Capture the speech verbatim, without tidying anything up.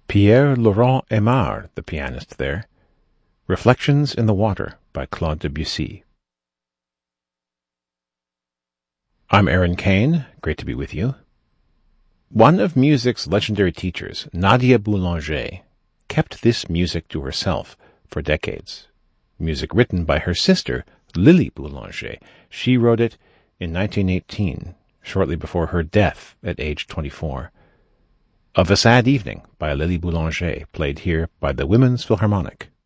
Pierre-Laurent Aimard, the pianist there. Reflections in the Water by Claude Debussy. I'm Aaron Kane. Great to be with you. One of music's legendary teachers, Nadia Boulanger, kept this music to herself for decades. Music written by her sister, Lily Boulanger. She wrote it in nineteen eighteen, shortly before her death at age twenty-four. Of a Sad Evening by Lily Boulanger, played here by the Women's Philharmonic.